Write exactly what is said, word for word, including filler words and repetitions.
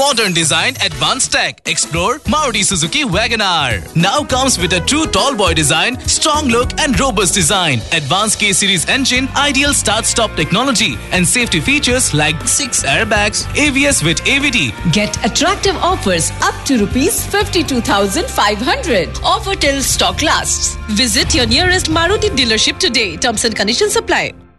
Modern design, advanced tech. Explore Maruti Suzuki WagonR. Now comes with a true tall boy design, strong look and robust design. Advanced K-Series engine, ideal start-stop technology and safety features like six airbags, A B S with A V D. Get attractive offers up to rupees fifty-two thousand five hundred. Offer till stock lasts. Visit your nearest Maruti dealership today. Terms and conditions apply.